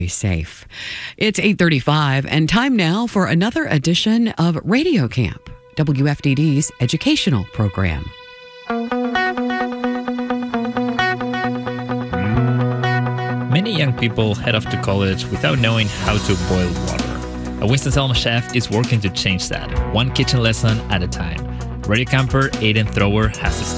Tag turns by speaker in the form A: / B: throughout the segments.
A: Be safe. It's 8:35 and time now for another edition of Radio Camp, WFDD's educational program.
B: Many young people head off to college without knowing how to boil water. A Winston-Salem chef is working to change that, one kitchen lesson at a time. Radio camper Aiden Thrower has the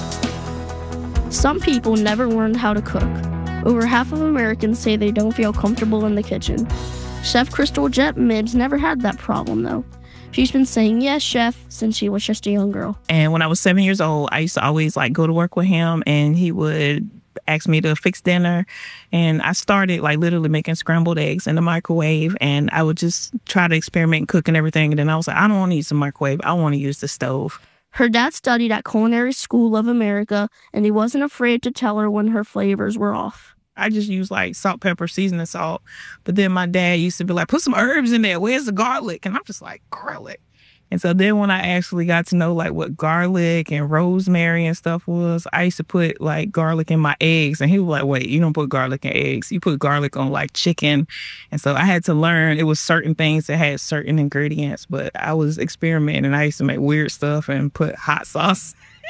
B: story.
C: Some people never learned how to cook. Over half of Americans say they don't feel comfortable in the kitchen. Chef Crystal Jet Mibbs never had that problem, though. She's been saying yes, chef, since she was just a young girl.
D: And when I was 7 years old, I used to always go to work with him, and he would ask me to fix dinner. And I started literally making scrambled eggs in the microwave, and I would just try to experiment and cook and everything. And then I was like, I don't want to use the microwave. I want to use the stove.
C: Her dad studied at Culinary School of America, and he wasn't afraid to tell her when her flavors were off.
D: I just use salt, pepper, seasoning salt. But then my dad used to be like, put some herbs in there. Where's the garlic? And I'm just like, garlic. And so then when I actually got to know what garlic and rosemary and stuff was, I used to put garlic in my eggs. And he was like, wait, you don't put garlic in eggs. You put garlic on chicken. And so I had to learn it was certain things that had certain ingredients. But I was experimenting. I used to make weird stuff and put hot sauce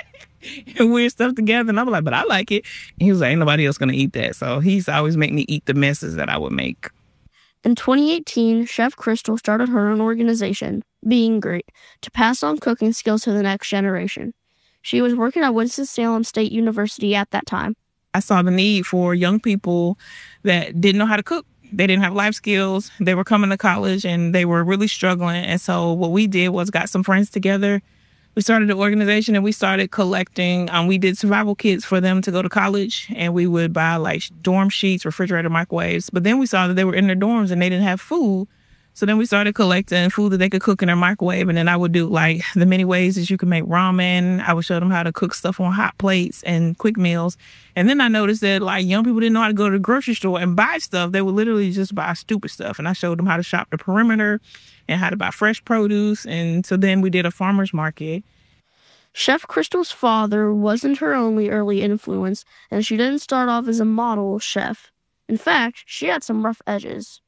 D: and weird stuff together. And I was like, but I like it. And he was like, ain't nobody else going to eat that. So he's always make me eat the messes that I would make.
C: In 2018, Chef Crystal started her own organization, Being Great, to pass on cooking skills to the next generation. She was working at Winston-Salem State University at that time.
D: I saw the need for young people that didn't know how to cook. They didn't have life skills. They were coming to college and they were really struggling. And so what we did was got some friends together. We started an organization and we started collecting. We did survival kits for them to go to college, and we would buy dorm sheets, refrigerator, microwaves. But then we saw that they were in their dorms and they didn't have food. So then we started collecting food that they could cook in their microwave. And then I would do the many ways that you can make ramen. I would show them how to cook stuff on hot plates and quick meals. And then I noticed that young people didn't know how to go to the grocery store and buy stuff. They would literally just buy stupid stuff. And I showed them how to shop the perimeter and how to buy fresh produce. And so then we did a farmer's market.
C: Chef Crystal's father wasn't her only early influence, and she didn't start off as a model chef. In fact, she had some rough edges.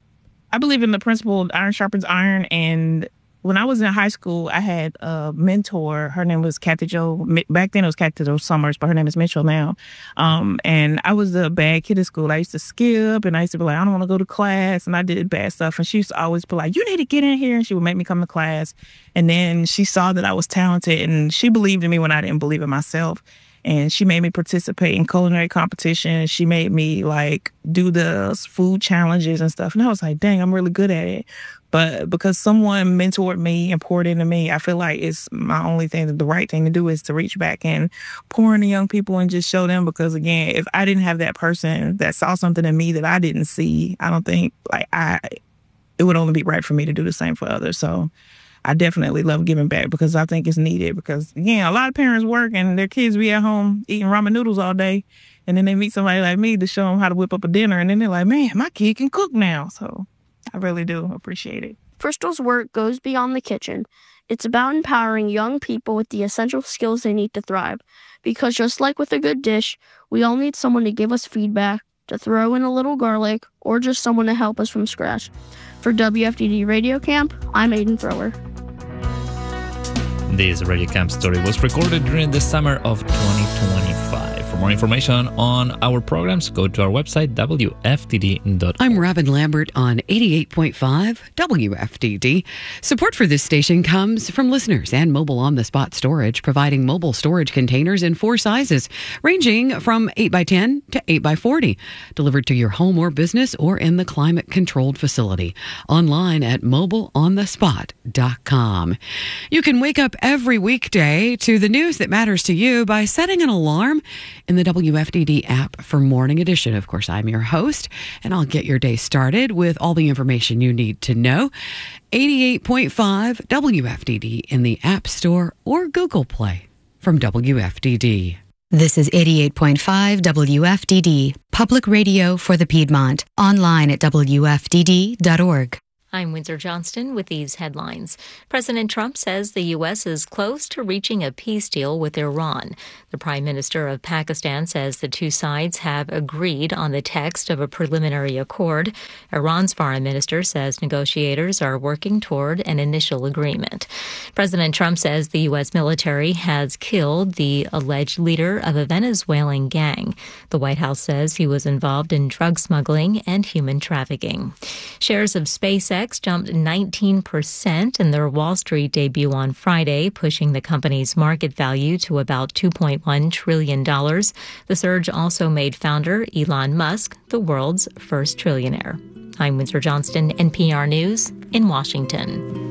D: I believe in the principle of iron sharpens iron, and when I was in high school, I had a mentor. Her name was Kathy Jo. Back then it was Kathy Jo Summers, but her name is Mitchell now. And I was a bad kid at school. I used to skip, and I used to be like, I don't want to go to class, and I did bad stuff. And she used to always be like, you need to get in here, and she would make me come to class. And then she saw that I was talented, and she believed in me when I didn't believe in myself. And she made me participate in culinary competitions. She made me do the food challenges and stuff. And I was like, dang, I'm really good at it. But because someone mentored me and poured into me, I feel like it's my only thing, the right thing to do is to reach back and pour into young people and just show them. Because again, if I didn't have that person that saw something in me that I didn't see, I don't think it would only be right for me to do the same for others. So I definitely love giving back because I think it's needed. Because again, a lot of parents work and their kids be at home eating ramen noodles all day. And then they meet somebody like me to show them how to whip up a dinner. And then they're like, man, my kid can cook now. So I really do appreciate it.
C: Crystal's work goes beyond the kitchen. It's about empowering young people with the essential skills they need to thrive. Because just like with a good dish, we all need someone to give us feedback, to throw in a little garlic, or just someone to help us from scratch. For WFDD Radio Camp, I'm Aiden Thrower.
B: This Radio Camp story was recorded during the summer of 2025. For more information on our programs, go to our website, WFDD.org.
A: I'm Robin Lambert on 88.5 WFDD. Support for this station comes from listeners and Mobile On the Spot Storage, providing mobile storage containers in 4 sizes, ranging from 8x10 to 8x40, delivered to your home or business or in the climate-controlled facility. Online at mobileonthespot.com. You can wake up every weekday to the news that matters to you by setting an alarm in the WFDD app for Morning Edition. Of course, I'm your host, and I'll get your day started with all the information you need to know. 88.5 WFDD in the App Store or Google Play from WFDD.
E: This is 88.5 WFDD, public radio for the Piedmont, online at WFDD.org.
F: I'm Windsor Johnston with these headlines. President Trump says the U.S. is close to reaching a peace deal with Iran. The Prime Minister of Pakistan says the two sides have agreed on the text of a preliminary accord. Iran's foreign minister says negotiators are working toward an initial agreement. President Trump says the U.S. military has killed the alleged leader of a Venezuelan gang. The White House says he was involved in drug smuggling and human trafficking. Shares of SpaceX jumped 19% in their Wall Street debut on Friday, pushing the company's market value to about $2.1 trillion. The surge also made founder Elon Musk the world's first trillionaire. I'm Windsor Johnston, NPR News in Washington.